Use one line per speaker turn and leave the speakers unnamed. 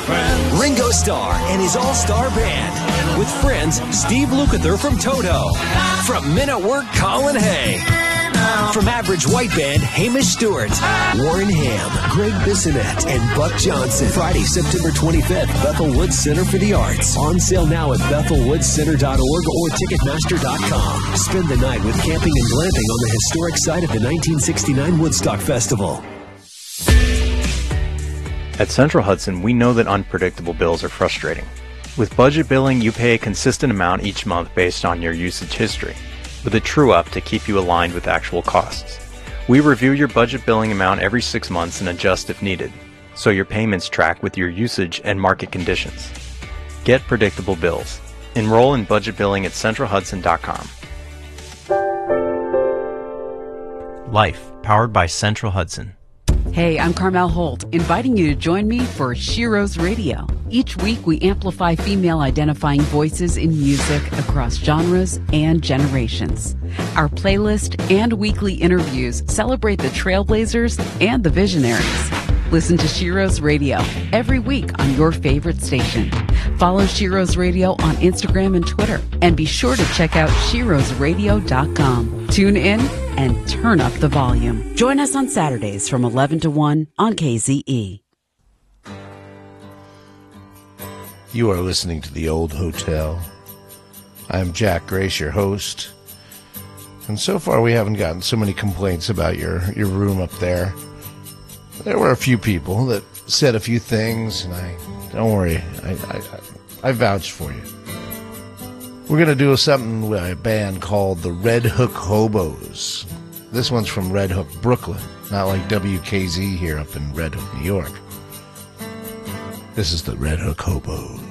Ringo Starr and his all-star band. With friends, Steve Lukather from Toto. From Men at Work, Colin Hay. From Average White Band, Hamish Stewart, Warren Ham, Greg Bissonette, and Buck Johnson. Friday, September 25th, Bethel Woods Center for the Arts. On sale now at bethelwoodscenter.org or Ticketmaster.com. Spend the night with camping and glamping on the historic site of the 1969 Woodstock Festival.
At Central Hudson, we know that unpredictable bills are frustrating. With budget billing, you pay a consistent amount each month based on your usage history, with a true-up to keep you aligned with actual costs. We review your budget billing amount every 6 months and adjust if needed, so your payments track with your usage and market conditions. Get predictable bills. Enroll in budget billing at centralhudson.com. Life, powered by Central Hudson.
Hey, I'm Carmel Holt, inviting you to join me for Shiro's Radio. Each week, we amplify female-identifying voices in music across genres and generations. Our playlist and weekly interviews celebrate the trailblazers and the visionaries. Listen to Shiro's Radio every week on your favorite station. Follow Shiro's Radio on Instagram and Twitter. And be sure to check out shirosradio.com. Tune in and turn up the volume. Join us on Saturdays from 11 to 1 on KZE.
You are listening to The Old Hotel. I'm Jack Grace, your host. And so far we haven't gotten so many complaints about your room up there. There were a few people that said a few things, and don't worry, I vouched for you. We're going to do something with a band called the Red Hook Hobos. This one's from Red Hook, Brooklyn, not like WKZ here up in Red Hook, New York. This is the Red Hook Hobos.